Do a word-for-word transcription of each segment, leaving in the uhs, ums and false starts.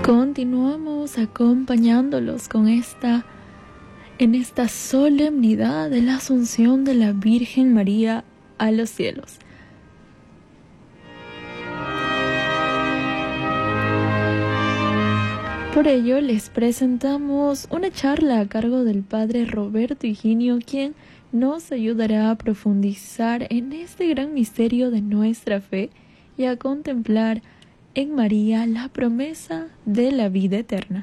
Continuamos acompañándolos con esta, en esta solemnidad de la Asunción de la Virgen María a los cielos. Por ello les presentamos una charla a cargo del Padre Roberto Higinio, quien nos ayudará a profundizar en este gran misterio de nuestra fe y a contemplar en María la promesa de la vida eterna.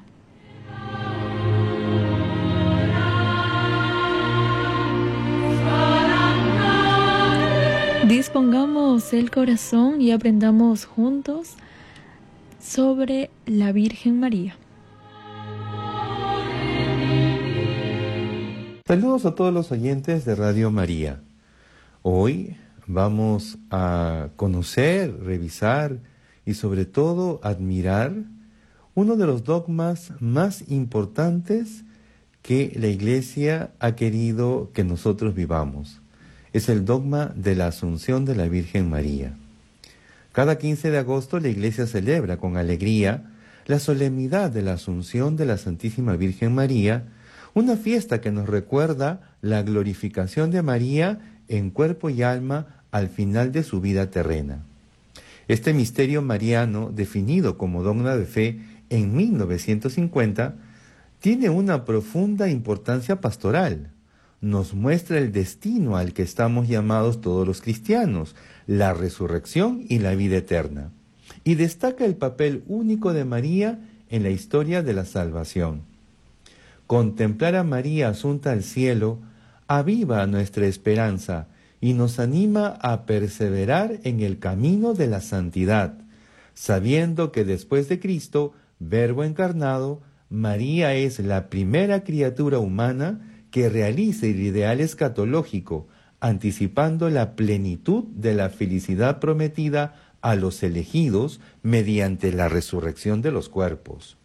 Dispongamos el corazón y aprendamos juntos sobre la Virgen María. Saludos a todos los oyentes de Radio María. Hoy vamos a conocer, revisar y sobre todo admirar uno de los dogmas más importantes que la Iglesia ha querido que nosotros vivamos. Es el dogma de la Asunción de la Virgen María. Cada quince de agosto la Iglesia celebra con alegría la solemnidad de la Asunción de la Santísima Virgen María, una fiesta que nos recuerda la glorificación de María en cuerpo y alma al final de su vida terrena. Este misterio mariano, definido como dogma de fe en mil novecientos cincuenta, tiene una profunda importancia pastoral. Nos muestra el destino al que estamos llamados todos los cristianos, la resurrección y la vida eterna. Y destaca el papel único de María en la historia de la salvación. Contemplar a María asunta al cielo aviva nuestra esperanza y nos anima a perseverar en el camino de la santidad, sabiendo que después de Cristo, Verbo encarnado, María es la primera criatura humana que realiza el ideal escatológico, anticipando la plenitud de la felicidad prometida a los elegidos mediante la resurrección de los cuerpos.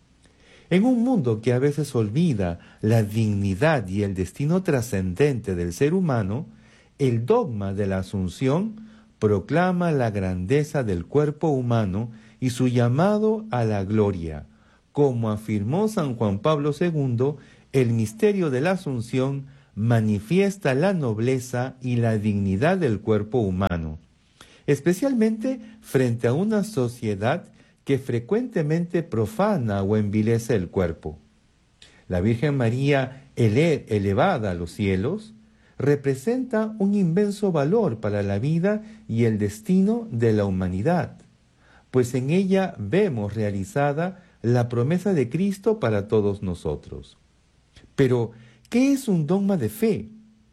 En un mundo que a veces olvida la dignidad y el destino trascendente del ser humano, el dogma de la Asunción proclama la grandeza del cuerpo humano y su llamado a la gloria. Como afirmó San Juan Pablo segundo, el misterio de la Asunción manifiesta la nobleza y la dignidad del cuerpo humano, especialmente frente a una sociedad que frecuentemente profana o envilece el cuerpo. La Virgen María, ele- elevada a los cielos, representa un inmenso valor para la vida y el destino de la humanidad, pues en ella vemos realizada la promesa de Cristo para todos nosotros. Pero, ¿qué es un dogma de fe?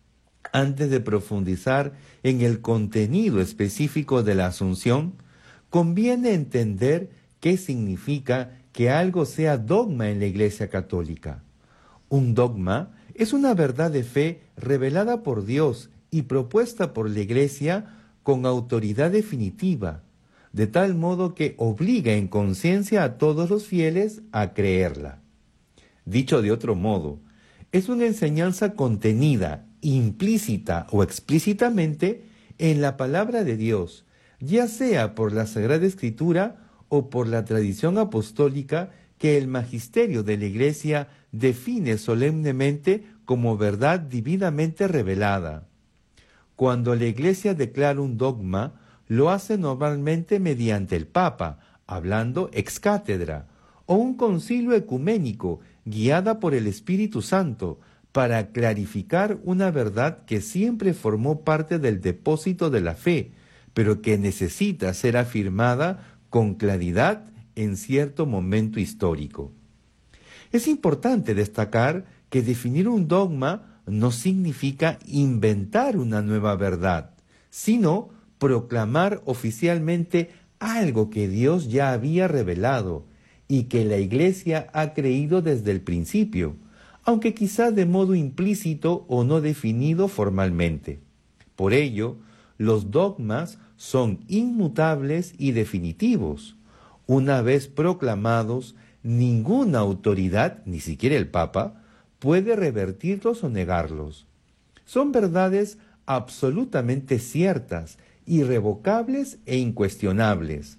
Antes de profundizar en el contenido específico de la Asunción, conviene entender qué significa que algo sea dogma en la Iglesia Católica. Un dogma es una verdad de fe revelada por Dios y propuesta por la Iglesia con autoridad definitiva, de tal modo que obliga en conciencia a todos los fieles a creerla. Dicho de otro modo, es una enseñanza contenida, implícita o explícitamente en la palabra de Dios, ya sea por la Sagrada Escritura o por la tradición apostólica que el magisterio de la Iglesia define solemnemente como verdad divinamente revelada. Cuando la Iglesia declara un dogma, lo hace normalmente mediante el Papa, hablando ex cátedra, o un concilio ecuménico guiada por el Espíritu Santo, para clarificar una verdad que siempre formó parte del depósito de la fe, pero que necesita ser afirmada con claridad en cierto momento histórico. Es importante destacar que definir un dogma no significa inventar una nueva verdad, sino proclamar oficialmente algo que Dios ya había revelado y que la Iglesia ha creído desde el principio, aunque quizá de modo implícito o no definido formalmente. Por ello, los dogmas son inmutables y definitivos. Una vez proclamados, ninguna autoridad, ni siquiera el Papa, puede revertirlos o negarlos. Son verdades absolutamente ciertas, irrevocables e incuestionables,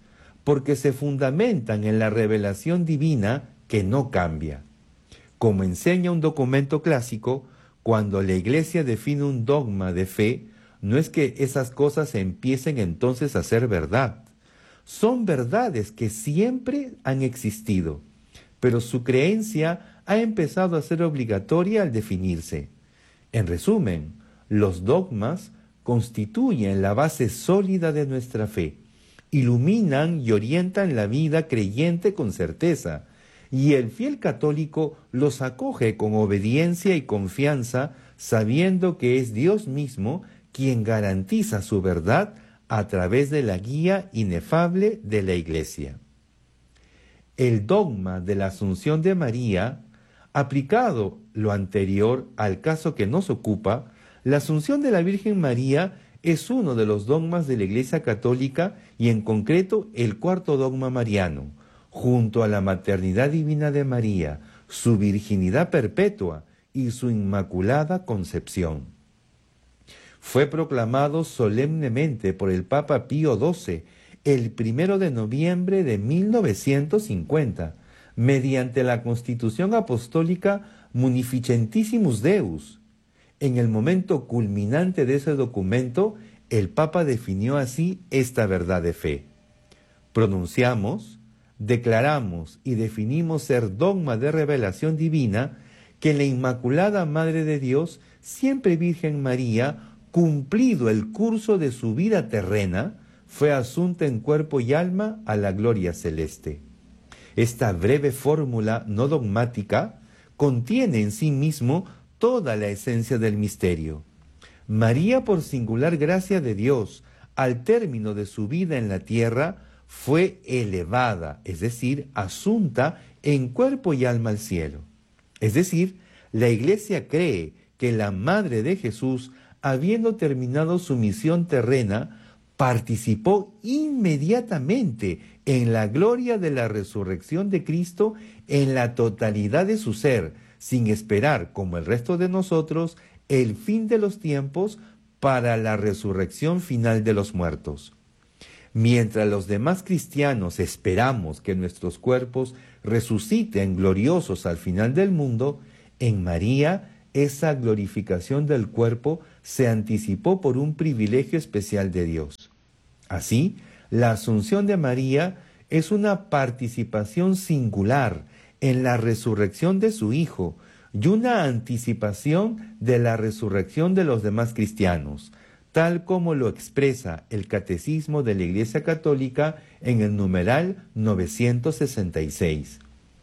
porque se fundamentan en la revelación divina que no cambia. Como enseña un documento clásico, cuando la Iglesia define un dogma de fe, no es que esas cosas empiecen entonces a ser verdad. Son verdades que siempre han existido, pero su creencia ha empezado a ser obligatoria al definirse. En resumen, los dogmas constituyen la base sólida de nuestra fe, iluminan y orientan la vida creyente con certeza, y el fiel católico los acoge con obediencia y confianza, sabiendo que es Dios mismo quien garantiza su verdad a través de la guía inefable de la Iglesia. El dogma de la Asunción de María, aplicado lo anterior al caso que nos ocupa, la Asunción de la Virgen María es uno de los dogmas de la Iglesia Católica y en concreto el cuarto dogma mariano, junto a la maternidad divina de María, su virginidad perpetua y su inmaculada concepción. Fue proclamado solemnemente por el Papa Pío doce el primero de noviembre de mil novecientos cincuenta, mediante la Constitución Apostólica Munificentissimus Deus. En el momento culminante de ese documento, el Papa definió así esta verdad de fe. Pronunciamos, declaramos y definimos ser dogma de revelación divina que la Inmaculada Madre de Dios, siempre Virgen María, cumplido el curso de su vida terrena, fue asunta en cuerpo y alma a la gloria celeste. Esta breve fórmula no dogmática contiene en sí mismo toda la esencia del misterio. María, por singular gracia de Dios, al término de su vida en la tierra, fue elevada, es decir, asunta en cuerpo y alma al cielo. Es decir, la Iglesia cree que la Madre de Jesús, habiendo terminado su misión terrena, participó inmediatamente en la gloria de la resurrección de Cristo en la totalidad de su ser, sin esperar, como el resto de nosotros, el fin de los tiempos para la resurrección final de los muertos. Mientras los demás cristianos esperamos que nuestros cuerpos resuciten gloriosos al final del mundo, en María esa glorificación del cuerpo se anticipó por un privilegio especial de Dios. Así, la Asunción de María es una participación singular en la resurrección de su Hijo y una anticipación de la resurrección de los demás cristianos, tal como lo expresa el Catecismo de la Iglesia Católica en el numeral novecientos sesenta y seis.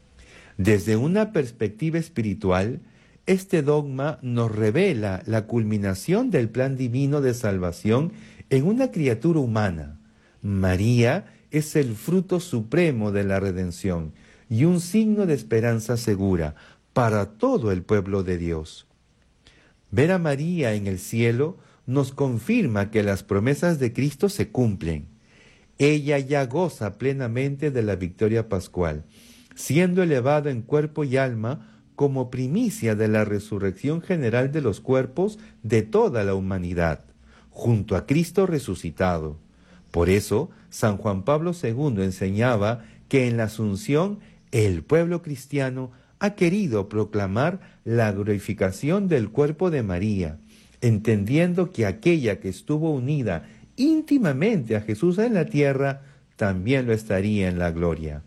Desde una perspectiva espiritual, este dogma nos revela la culminación del plan divino de salvación en una criatura humana. María es el fruto supremo de la redención y un signo de esperanza segura para todo el pueblo de Dios. Ver a María en el cielo nos confirma que las promesas de Cristo se cumplen. Ella ya goza plenamente de la victoria pascual, siendo elevada en cuerpo y alma como primicia de la resurrección general de los cuerpos de toda la humanidad, junto a Cristo resucitado. Por eso, San Juan Pablo segundo enseñaba que en la Asunción el pueblo cristiano ha querido proclamar la glorificación del cuerpo de María, entendiendo que aquella que estuvo unida íntimamente a Jesús en la tierra, también lo estaría en la gloria.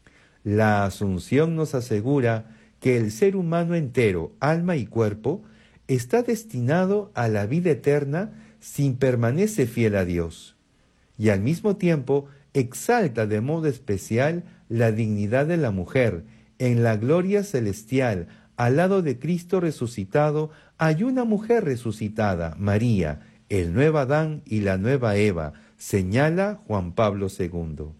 La Asunción nos asegura que el ser humano entero, alma y cuerpo, está destinado a la vida eterna si permanece fiel a Dios, y al mismo tiempo exalta de modo especial la dignidad de la mujer. En la gloria celestial, al lado de Cristo resucitado, hay una mujer resucitada, María, el nuevo Adán y la nueva Eva, señala Juan Pablo segundo.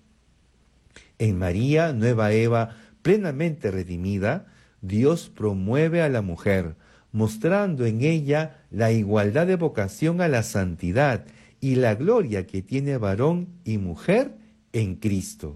En María, nueva Eva, plenamente redimida, Dios promueve a la mujer, mostrando en ella la igualdad de vocación a la santidad y la gloria que tiene varón y mujer en Cristo.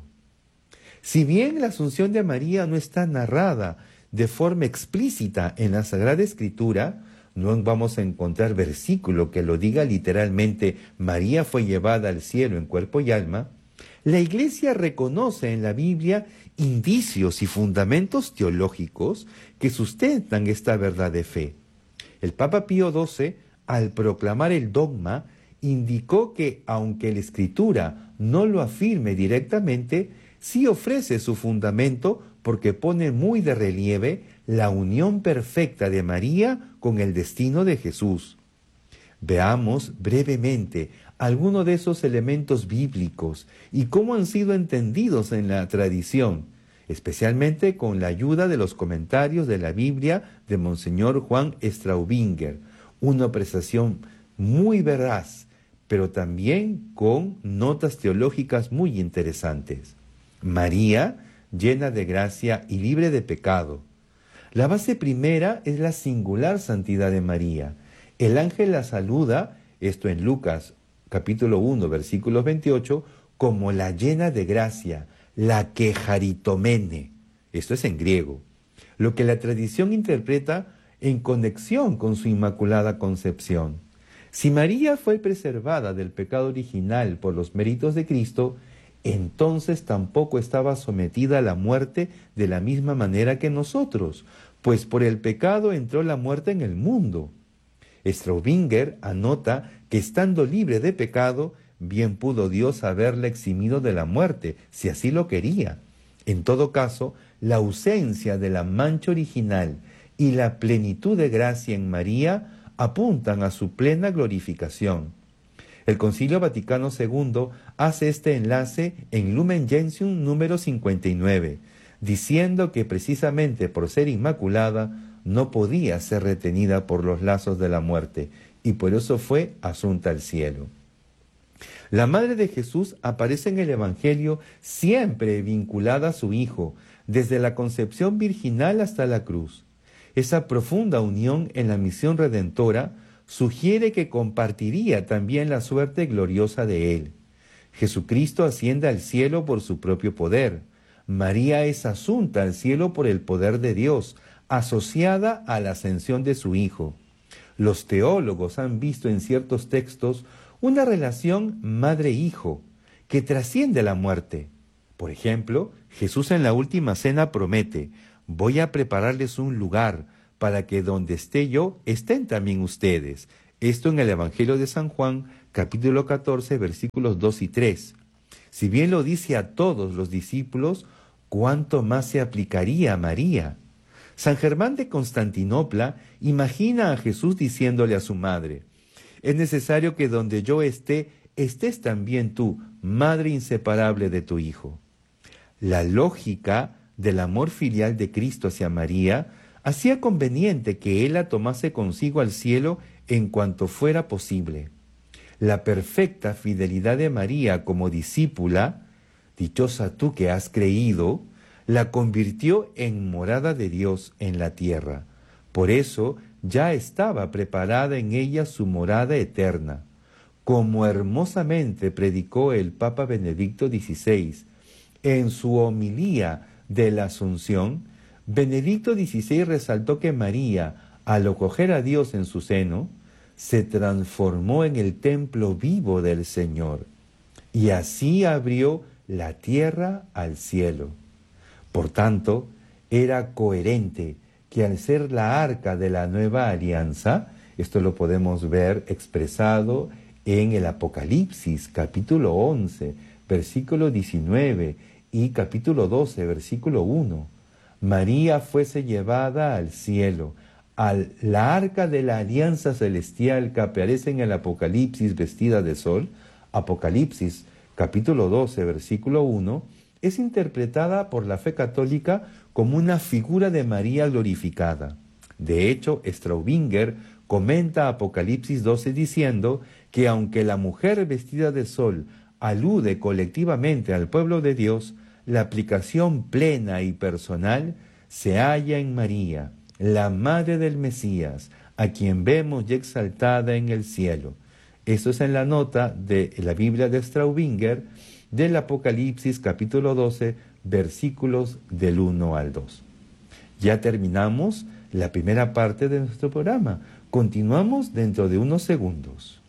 Si bien la Asunción de María no está narrada de forma explícita en la Sagrada Escritura, no vamos a encontrar versículo que lo diga literalmente, María fue llevada al cielo en cuerpo y alma, La Iglesia reconoce en la Biblia indicios y fundamentos teológicos que sustentan esta verdad de fe. El Papa Pío doce, al proclamar el dogma, indicó que, aunque la Escritura no lo afirme directamente, sí ofrece su fundamento porque pone muy de relieve la unión perfecta de María con el destino de Jesús. Veamos brevemente algunos de esos elementos bíblicos y cómo han sido entendidos en la tradición, especialmente con la ayuda de los comentarios de la Biblia de Monseñor Juan Straubinger, una apreciación muy veraz, pero también con notas teológicas muy interesantes. María, llena de gracia y libre de pecado. La base primera es la singular santidad de María. El ángel la saluda, esto en Lucas capítulo uno, versículos veintiocho, como la llena de gracia, la quejaritomene. Esto es en griego, lo que la tradición interpreta en conexión con su inmaculada concepción. Si María fue preservada del pecado original por los méritos de Cristo, entonces tampoco estaba sometida a la muerte de la misma manera que nosotros, pues por el pecado entró la muerte en el mundo. Straubinger anota que estando libre de pecado, bien pudo Dios haberla eximido de la muerte, si así lo quería. En todo caso, la ausencia de la mancha original y la plenitud de gracia en María apuntan a su plena glorificación. El Concilio Vaticano segundo hace este enlace en Lumen Gentium número cincuenta y nueve, diciendo que precisamente por ser inmaculada no podía ser retenida por los lazos de la muerte, y por eso fue asunta al cielo. La Madre de Jesús aparece en el Evangelio siempre vinculada a su Hijo, desde la concepción virginal hasta la cruz. Esa profunda unión en la misión redentora sugiere que compartiría también la suerte gloriosa de Él. Jesucristo asciende al cielo por su propio poder. María es asunta al cielo por el poder de Dios, asociada a la ascensión de su Hijo. Los teólogos han visto en ciertos textos una relación madre-hijo que trasciende la muerte. Por ejemplo, Jesús en la última cena promete: voy a prepararles un lugar para que donde esté yo, estén también ustedes. Esto en el Evangelio de San Juan, capítulo catorce, versículos dos y tres. Si bien lo dice a todos los discípulos, ¿cuánto más se aplicaría a María? San Germán de Constantinopla imagina a Jesús diciéndole a su madre: es necesario que donde yo esté, estés también tú, madre inseparable de tu Hijo. La lógica del amor filial de Cristo hacia María hacía conveniente que Él la tomase consigo al cielo en cuanto fuera posible. La perfecta fidelidad de María como discípula, dichosa tú que has creído, la convirtió en morada de Dios en la tierra. Por eso ya estaba preparada en ella su morada eterna. Como hermosamente predicó el Papa Benedicto dieciséis en su homilía de la Asunción, Benedicto dieciséis resaltó que María, al acoger a Dios en su seno, se transformó en el templo vivo del Señor, y así abrió la tierra al cielo. Por tanto, era coherente que al ser la arca de la nueva alianza, esto lo podemos ver expresado en el Apocalipsis, capítulo once, versículo diecinueve, y capítulo doce, versículo uno, María fuese llevada al cielo, a la arca de la alianza celestial que aparece en el Apocalipsis vestida de sol. Apocalipsis, capítulo doce, versículo uno, es interpretada por la fe católica como una figura de María glorificada. De hecho, Straubinger comenta Apocalipsis doce diciendo que aunque la mujer vestida de sol alude colectivamente al pueblo de Dios, la aplicación plena y personal se halla en María, la madre del Mesías, a quien vemos ya exaltada en el cielo. Esto es en la nota de la Biblia de Straubinger del Apocalipsis capítulo doce, versículos del uno al dos. Ya terminamos la primera parte de nuestro programa. Continuamos dentro de unos segundos.